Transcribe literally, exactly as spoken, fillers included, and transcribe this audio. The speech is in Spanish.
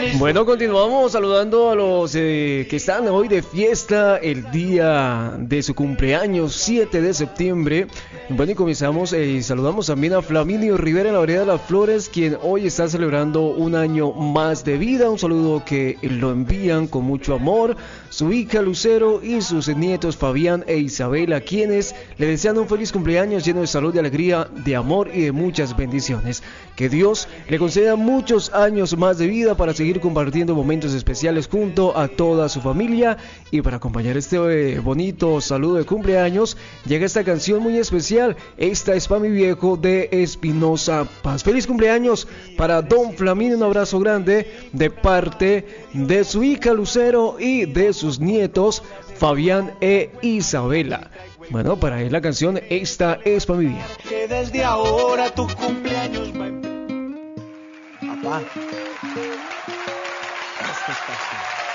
Bueno, continuamos saludando a los eh, que están hoy de fiesta, el día de su cumpleaños, siete de septiembre. Bueno, y comenzamos, eh, saludamos también a Flaminio Rivera en la Vereda de las Flores, quien hoy está celebrando un año más de vida. Un saludo que lo envían con mucho amor su hija Lucero y sus nietos Fabián e Isabela, quienes le desean un feliz cumpleaños lleno de salud, de alegría, de amor y de muchas bendiciones. Que Dios le conceda muchos años más de vida para seguir compartiendo momentos especiales junto a toda su familia. Y para acompañar este eh, bonito saludo de cumpleaños, llega esta canción muy especial. Esta es para mi viejo de Espinosa Paz. Feliz cumpleaños para Don Flaminio, un abrazo grande de parte de su hija Lucero y de sus nietos Fabián e Isabela. Bueno, para él la canción Esta es para mi viejo. Que desde ahora tu cumpleaños va. Papá, esta es pasión.